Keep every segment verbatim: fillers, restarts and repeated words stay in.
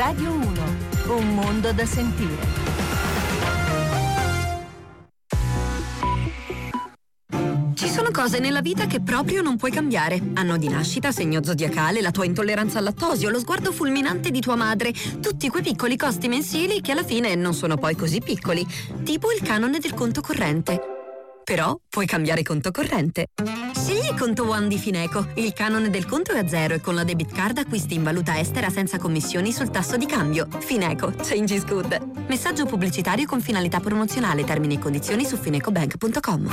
Radio uno, un mondo da sentire. Ci sono cose nella vita che proprio non puoi cambiare. Anno di nascita, segno zodiacale, la tua intolleranza al lattosio, lo sguardo fulminante di tua madre. Tutti quei piccoli costi mensili che alla fine non sono poi così piccoli. Tipo il canone del conto corrente. Però puoi cambiare conto corrente. Scegli Conto One di Fineco. Il canone del conto è a zero e con la debit card acquisti in valuta estera senza commissioni sul tasso di cambio. Fineco. Change is good. Messaggio pubblicitario con finalità promozionale. Termini e condizioni su finecobank punto com.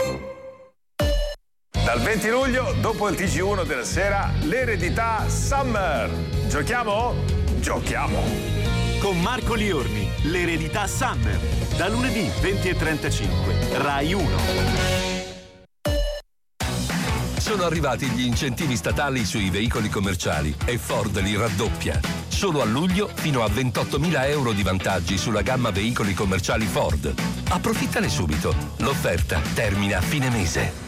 Dal venti luglio, dopo il T G uno della sera, l'eredità Summer. Giochiamo? Giochiamo! Con Marco Liorni, l'eredità Summer. Da lunedì venti e trentacinque, Rai uno. Sono arrivati gli incentivi statali sui veicoli commerciali e Ford li raddoppia. Solo a luglio fino a ventottomila euro di vantaggi sulla gamma veicoli commerciali Ford. Approfittane subito. L'offerta termina a fine mese.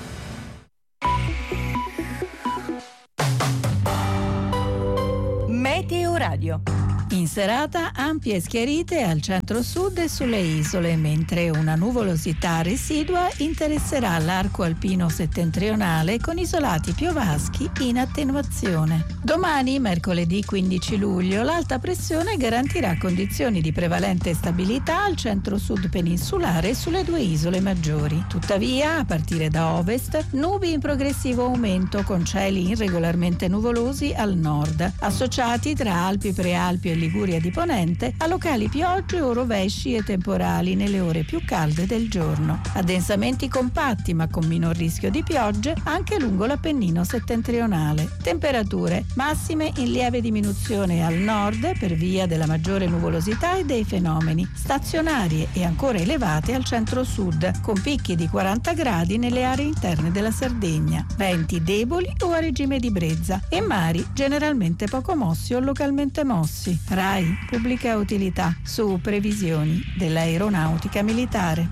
Meteo Radio. In serata ampie schiarite al centro-sud e sulle isole, mentre una nuvolosità residua interesserà l'arco alpino settentrionale con isolati piovaschi in attenuazione. Domani, mercoledì quindici luglio, l'alta pressione garantirà condizioni di prevalente stabilità al centro-sud peninsulare e sulle due isole maggiori. Tuttavia, a partire da ovest, nubi in progressivo aumento con cieli irregolarmente nuvolosi al nord, associati tra Alpi Prealpi e Liguria di Ponente a locali piogge o rovesci e temporali nelle ore più calde del giorno. Addensamenti compatti ma con minor rischio di piogge anche lungo l'Appennino settentrionale. Temperature massime in lieve diminuzione al nord per via della maggiore nuvolosità e dei fenomeni, stazionarie e ancora elevate al centro-sud, con picchi di quaranta gradi nelle aree interne della Sardegna, venti deboli o a regime di brezza e mari generalmente poco mossi o localmente mossi. Rai, pubblica utilità, su previsioni dell'aeronautica militare.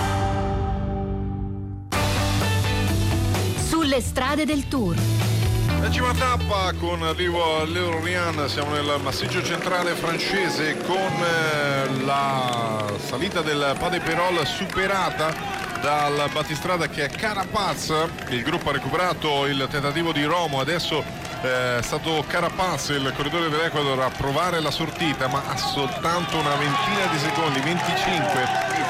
Sulle strade del Tour. Decima tappa con arrivo all'Eurorian, siamo nel massiccio centrale francese con eh, la salita del Pas de Pérol superata dal battistrada che è Carapaz. Il gruppo ha recuperato il tentativo di Romo, adesso è stato Carapaz, il corridore dell'Ecuador, a provare la sortita, ma ha soltanto una ventina di secondi, venticinque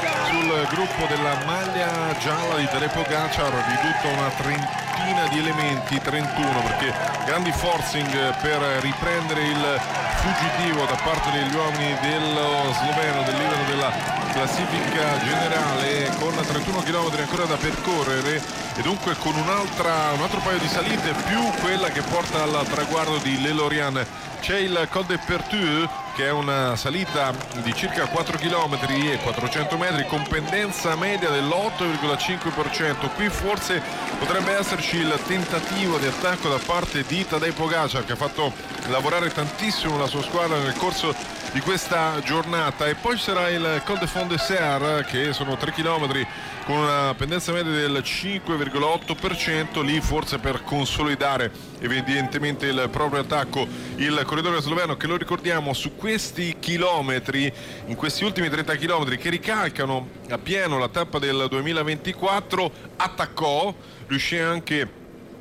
sul gruppo della maglia gialla di Tadej Pogačar, ridotto a una trentina di elementi, trentuno, perché grandi forcing per riprendere il fuggitivo da parte degli uomini dello sloveno, del leader della classifica generale, con trentuno chilometri ancora da percorrere e dunque con un'altra, un altro paio di salite più quella che porta al traguardo di l'Eurorian. C'è il Col de Pertu, che è una salita di circa quattro chilometri e quattrocento metri con pendenza media dell'otto virgola cinque per cento. Qui forse potrebbe esserci il tentativo di attacco da parte di Tadej Pogačar, che ha fatto lavorare tantissimo la sua squadra nel corso di questa giornata. E poi ci sarà il Col de Fond de Serre, che sono tre chilometri con una pendenza media del cinque virgola otto per cento, lì forse per consolidare evidentemente il proprio attacco il corridore sloveno, che lo ricordiamo su questi chilometri, in questi ultimi trenta chilometri che ricalcano a pieno la tappa del duemilaventiquattro, attaccò, riuscì anche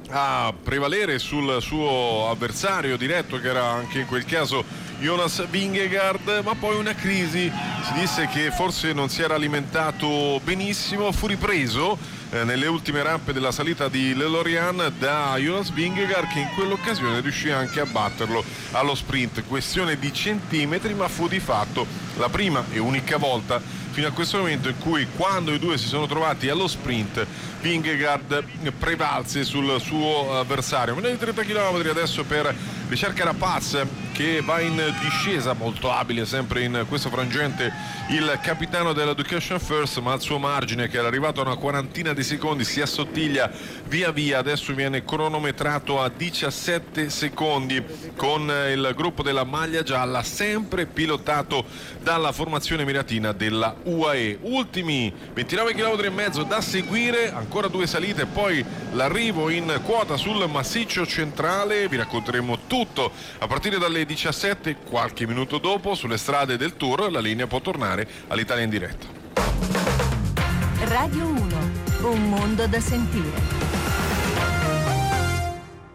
a prevalere sul suo avversario diretto, che era anche in quel caso Jonas Vingegaard, ma poi una crisi, si disse che forse non si era alimentato benissimo, fu ripreso eh, nelle ultime rampe della salita di l'Eurorian da Jonas Vingegaard, che in quell'occasione riuscì anche a batterlo allo sprint, questione di centimetri, ma fu di fatto la prima e unica volta fino a questo momento in cui, quando i due si sono trovati allo sprint, Vingegaard prevalse sul suo avversario. Meno di trenta chilometri adesso per Richard Carapaz, che va in discesa, molto abile sempre in questo frangente il capitano dell'Education First, ma al suo margine, che era arrivato a una quarantina di secondi, si assottiglia via via. Adesso viene cronometrato a diciassette secondi con il gruppo della maglia gialla, sempre pilotato dalla formazione emiratina della U A E. Ultimi ventinove chilometri e mezzo da seguire, ancora due salite, poi l'arrivo in quota sul massiccio centrale, vi racconteremo tutto a partire dalle diciassette, qualche minuto dopo, sulle strade del Tour. La linea può tornare all'Italia in diretta. Radio uno, un mondo da sentire.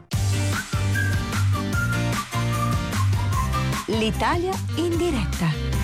L'Italia in diretta.